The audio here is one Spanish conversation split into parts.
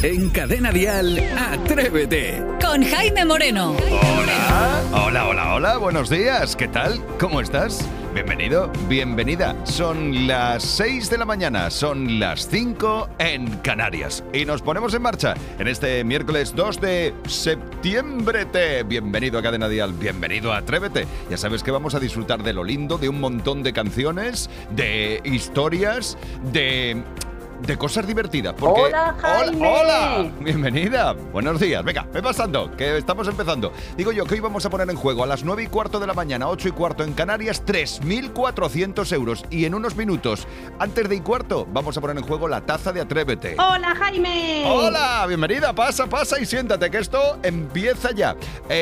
En Cadena Dial, Atrévete. Con Jaime Moreno. Hola, buenos días. ¿Qué tal? ¿Cómo estás? Bienvenido, bienvenida. Son las 6 de la mañana, son las 5 en Canarias. Y nos ponemos en marcha en este miércoles 2 de septiembre. Bienvenido a Cadena Dial, bienvenido a Atrévete. Ya sabes que vamos a disfrutar de lo lindo, de un montón de canciones, de historias, de cosas divertidas. Porque... ¡Hola, Jaime! ¡Hola! Bienvenida. Buenos días. Venga, ve pasando, que estamos empezando. Digo yo que hoy vamos a poner en juego a las 9:15 de la mañana, 8:15 en Canarias, 3.400 euros. Y en unos minutos, antes de y cuarto, vamos a poner en juego la taza de Atrévete. ¡Hola, Jaime! ¡Hola! Bienvenida. Pasa y siéntate, que esto empieza ya.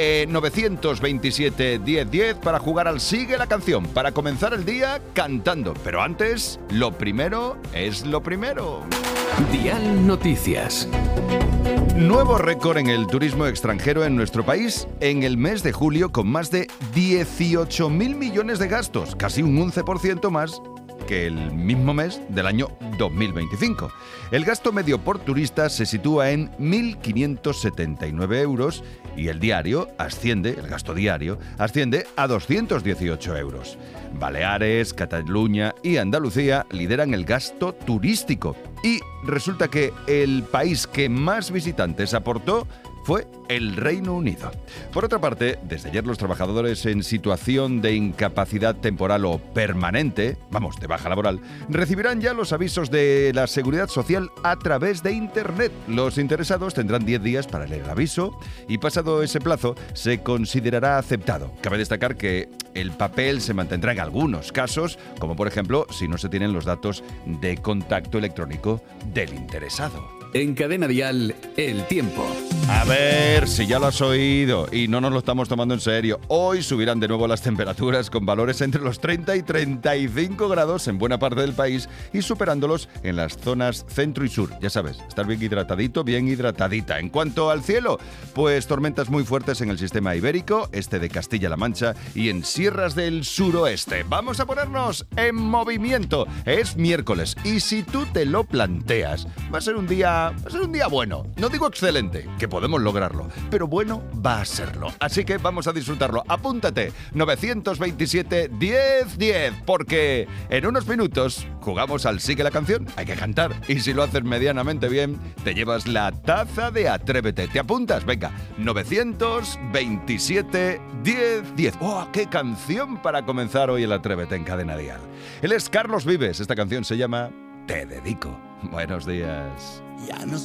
927 10 10 para jugar al Sigue la Canción, para comenzar el día cantando. Pero antes, lo primero es lo primero. Dial Noticias. Nuevo récord en el turismo extranjero en nuestro país en el mes de julio, con más de 18.000 millones de gastos, casi un 11% más que el mismo mes del año 2025. El gasto medio por turista se sitúa en 1.579 euros y el gasto diario asciende a 218 euros. Baleares, Cataluña y Andalucía lideran el gasto turístico y resulta que el país que más visitantes aportó fue el Reino Unido. Por otra parte, desde ayer los trabajadores en situación de incapacidad temporal o permanente, de baja laboral, recibirán ya los avisos de la Seguridad Social a través de Internet. Los interesados tendrán 10 días para leer el aviso y pasado ese plazo se considerará aceptado. Cabe destacar que el papel se mantendrá en algunos casos, como por ejemplo si no se tienen los datos de contacto electrónico del interesado. En Cadena Dial, el tiempo. A ver si ya lo has oído y no nos lo estamos tomando en serio. Hoy subirán de nuevo las temperaturas con valores entre los 30 y 35 grados en buena parte del país y superándolos en las zonas centro y sur. Ya sabes, estar bien hidratadito, bien hidratadita. En cuanto al cielo, pues tormentas muy fuertes en el sistema ibérico, este de Castilla-La Mancha y en sierras del suroeste. Vamos a ponernos en movimiento. Es miércoles y si tú te lo planteas, va a ser un día bueno. No digo excelente, que podemos lograrlo, pero bueno va a serlo. Así que vamos a disfrutarlo. Apúntate, 927 10 10, porque en unos minutos jugamos al Sigue la Canción. Hay que cantar y si lo haces medianamente bien, te llevas la taza de Atrévete. ¿Te apuntas? Venga, 927 10 10. ¡Oh, qué canción para comenzar hoy el Atrévete en Cadena Dial! Él es Carlos Vives. Esta canción se llama Te Dedico. Buenos días. Ya no